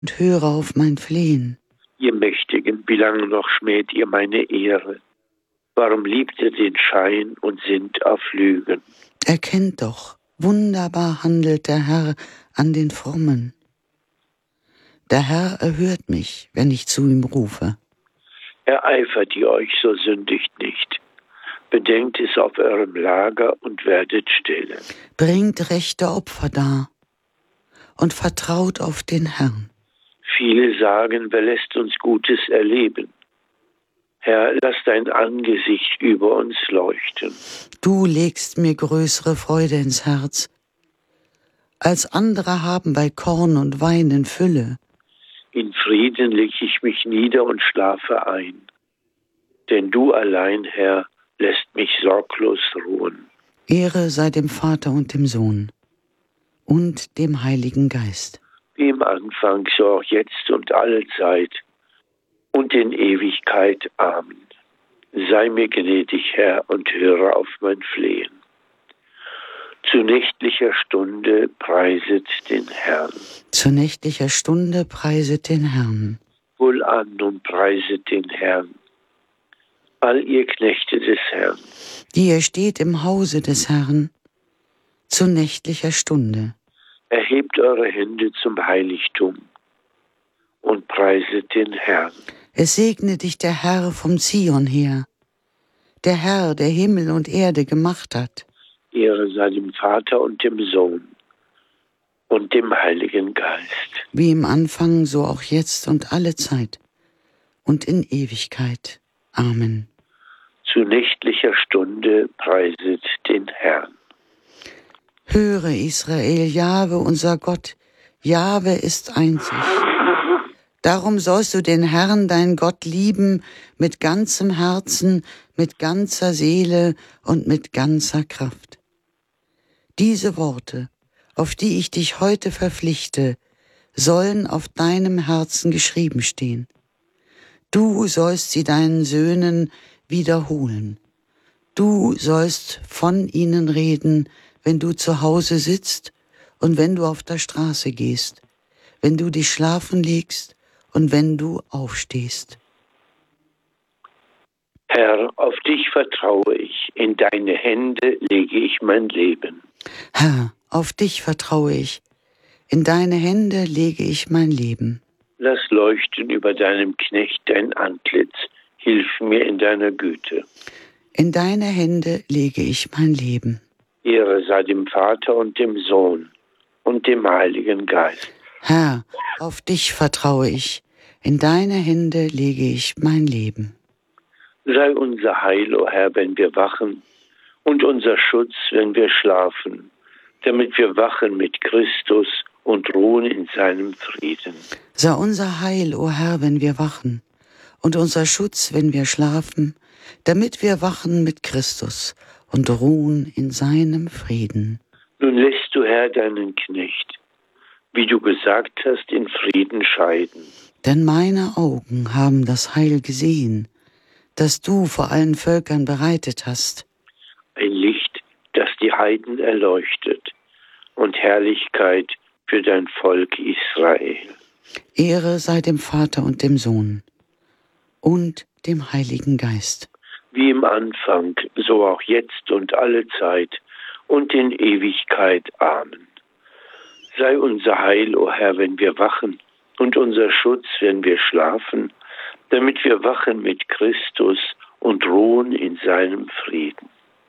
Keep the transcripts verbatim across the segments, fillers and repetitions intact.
und höre auf mein Flehen. Ihr Mächtigen, wie lange noch schmäht ihr meine Ehre? Warum liebt ihr den Schein und sinnt auf Lügen? Erkennt doch, wunderbar handelt der Herr an den Frommen. Der Herr erhört mich, wenn ich zu ihm rufe. Ereifert ihr euch, so sündigt nicht. Bedenkt es auf eurem Lager und werdet stille. Bringt rechte Opfer dar und vertraut auf den Herrn. Viele sagen, wer lässt uns Gutes erleben? Herr, lass dein Angesicht über uns leuchten. Du legst mir größere Freude ins Herz, als andere haben bei Korn und Wein in Fülle. In Frieden leg ich mich nieder und schlafe ein. Denn du allein, Herr, lässt mich sorglos ruhen. Ehre sei dem Vater und dem Sohn und dem Heiligen Geist. Wie im Anfang, so auch jetzt und alle Zeit und in Ewigkeit. Amen. Sei mir gnädig, Herr, und höre auf mein Flehen. Zu nächtlicher Stunde preiset den Herrn. Zu nächtlicher Stunde preiset den Herrn. Wohlan und preiset den Herrn, all ihr Knechte des Herrn, die ihr steht im Hause des Herrn, zu nächtlicher Stunde. Erhebt eure Hände zum Heiligtum und preiset den Herrn. Es segne dich der Herr vom Zion her, der Herr, der Himmel und Erde gemacht hat. Ehre sei dem Vater und dem Sohn und dem Heiligen Geist. Wie im Anfang, so auch jetzt und alle Zeit und in Ewigkeit. Amen. Zu nächtlicher Stunde preiset den Herrn. Höre, Israel, Jahwe, unser Gott, Jahwe ist einzig. Darum sollst du den Herrn, dein Gott, lieben mit ganzem Herzen, mit ganzer Seele und mit ganzer Kraft. Diese Worte, auf die ich dich heute verpflichte, sollen auf deinem Herzen geschrieben stehen. Du sollst sie deinen Söhnen wiederholen. Du sollst von ihnen reden, wenn du zu Hause sitzt und wenn du auf der Straße gehst, wenn du dich schlafen legst und wenn du aufstehst. Herr, auf dich vertraue ich, in deine Hände lege ich mein Leben. Herr, auf dich vertraue ich, in deine Hände lege ich mein Leben. Lass leuchten über deinem Knecht dein Antlitz, hilf mir in deiner Güte. In deine Hände lege ich mein Leben. Ehre sei dem Vater und dem Sohn und dem Heiligen Geist. Herr, auf dich vertraue ich, in deine Hände lege ich mein Leben. Sei unser Heil, o Herr, wenn wir wachen, und unser Schutz, wenn wir schlafen, damit wir wachen mit Christus und ruhen in seinem Frieden. Sei unser Heil, o Herr, wenn wir wachen, und unser Schutz, wenn wir schlafen, damit wir wachen mit Christus und ruhen in seinem Frieden. Nun lässt du, Herr, deinen Knecht, wie du gesagt hast, in Frieden scheiden. Denn meine Augen haben das Heil gesehen, das du vor allen Völkern bereitet hast. Ein Licht, das die Heiden erleuchtet, und Herrlichkeit für dein Volk Israel. Ehre sei dem Vater und dem Sohn und dem Heiligen Geist. Wie im Anfang, so auch jetzt und alle Zeit und in Ewigkeit. Amen. Sei unser Heil, o Herr, wenn wir wachen, und unser Schutz, wenn wir schlafen, damit wir wachen mit Christus und ruhen in seinem Frieden.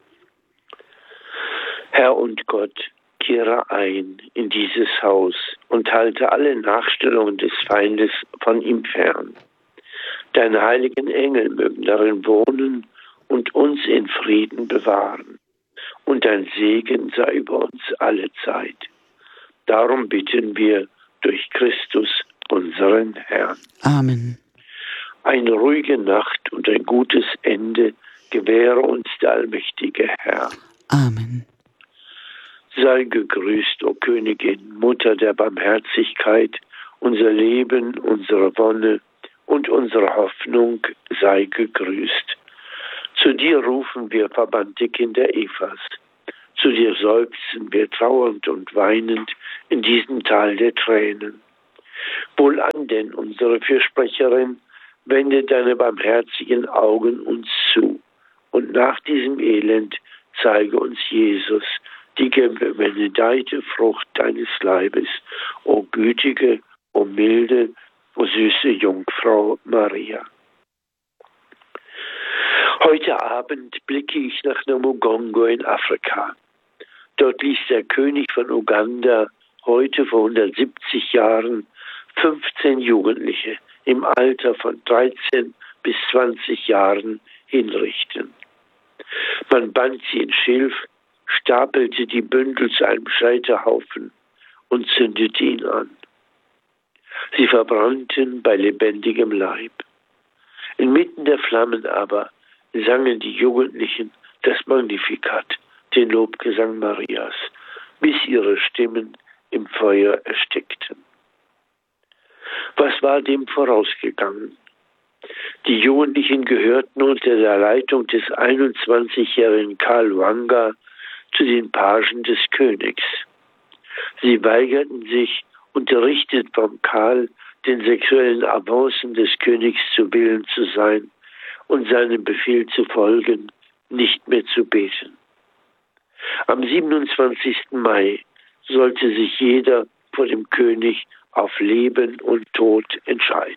Herr und Gott, kehre ein in dieses Haus und halte alle Nachstellungen des Feindes von ihm fern. Deine heiligen Engel mögen darin wohnen und uns in Frieden bewahren. Und dein Segen sei über uns alle Zeit. Darum bitten wir durch Christus, unseren Herrn. Amen. Eine ruhige Nacht und ein gutes Ende gewähre uns der allmächtige Herr. Amen. Sei gegrüßt, o Königin, Mutter der Barmherzigkeit, unser Leben, unsere Wonne und unsere Hoffnung, sei gegrüßt. Zu dir rufen wir, verbannte Kinder Evas. Zu dir seufzen wir trauernd und weinend in diesem Tal der Tränen. Wohlan denn, unsere Fürsprecherin, wende deine barmherzigen Augen uns zu. Und nach diesem Elend zeige uns Jesus, die gebenedeite Frucht deines Leibes, o gütige, o milde, o süße Jungfrau Maria. Heute Abend blicke ich nach Namugongo in Afrika. Dort ließ der König von Uganda heute vor hundertsiebzig Jahren fünfzehn Jugendliche im Alter von dreizehn bis zwanzig Jahren hinrichten. Man band sie in Schilf, stapelte die Bündel zu einem Scheiterhaufen und zündete ihn an. Sie verbrannten bei lebendigem Leib. Inmitten der Flammen aber sangen die Jugendlichen das Magnificat, den Lobgesang Marias, bis ihre Stimmen im Feuer erstickten. Was war dem vorausgegangen? Die Jugendlichen gehörten unter der Leitung des einundzwanzigjährigen Karl Wanga zu den Pagen des Königs. Sie weigerten sich, unterrichtet vom Karl, den sexuellen Avancen des Königs zu Willen zu sein und seinem Befehl zu folgen, nicht mehr zu beten. Am siebenundzwanzigsten Mai sollte sich jeder vor dem König auf Leben und Tod entscheiden.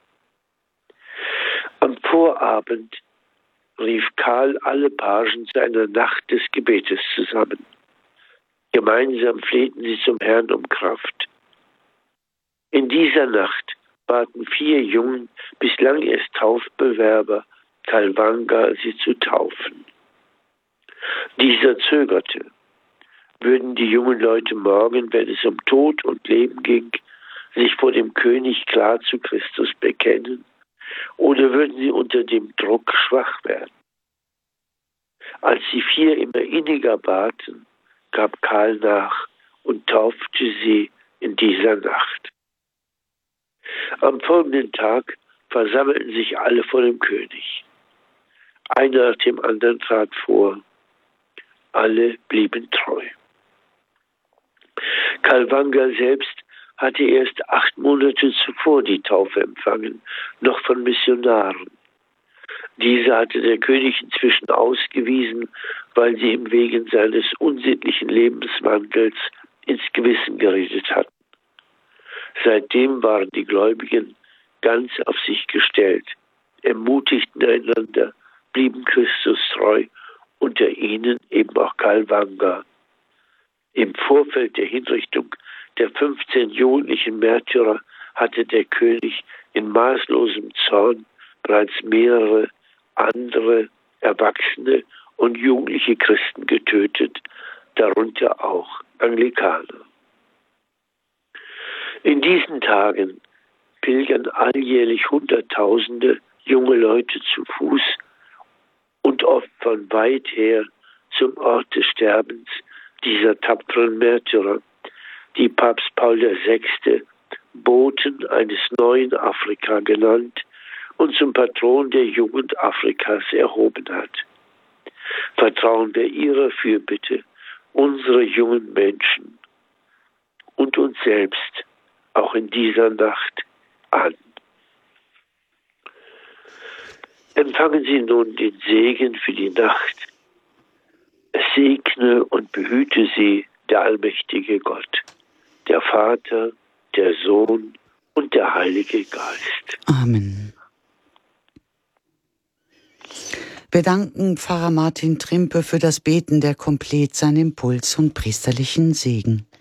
Am Vorabend rief Karl alle Pagen zu einer Nacht des Gebetes zusammen. Gemeinsam flehten sie zum Herrn um Kraft. In dieser Nacht baten vier Jungen, bislang erst Taufbewerber, Karl Wanga, sie zu taufen. Dieser zögerte. Würden die jungen Leute morgen, wenn es um Tod und Leben ging, sich vor dem König klar zu Christus bekennen, oder würden sie unter dem Druck schwach werden? Als die vier immer inniger baten, gab Karl nach und taufte sie in dieser Nacht. Am folgenden Tag versammelten sich alle vor dem König. Einer nach dem anderen trat vor. Alle blieben treu. Karl Wanga selbst hatte erst acht Monate zuvor die Taufe empfangen, noch von Missionaren. Diese hatte der König inzwischen ausgewiesen, weil sie ihm wegen seines unsittlichen Lebenswandels ins Gewissen geredet hatten. Seitdem waren die Gläubigen ganz auf sich gestellt, ermutigten einander, blieben Christus treu, unter ihnen eben auch Karl Wanga. Im Vorfeld der Hinrichtung der fünfzehn jugendlichen Märtyrer hatte der König in maßlosem Zorn bereits mehrere andere erwachsene und jugendliche Christen getötet, darunter auch Anglikaner. In diesen Tagen pilgern alljährlich Hunderttausende junge Leute zu Fuß und oft von weit her zum Ort des Sterbens dieser tapferen Märtyrer, die Papst Paul der Sechste Boten eines neuen Afrika genannt und zum Patron der Jugend Afrikas erhoben hat. Vertrauen wir ihrer Fürbitte, unsere jungen Menschen und uns selbst auch in dieser Nacht an. Empfangen Sie nun den Segen für die Nacht. Es segne und behüte Sie der allmächtige Gott, der Vater, der Sohn und der Heilige Geist. Amen. Wir danken Pfarrer Martin Trimpe für das Beten der Komplet, seinen Impuls und priesterlichen Segen.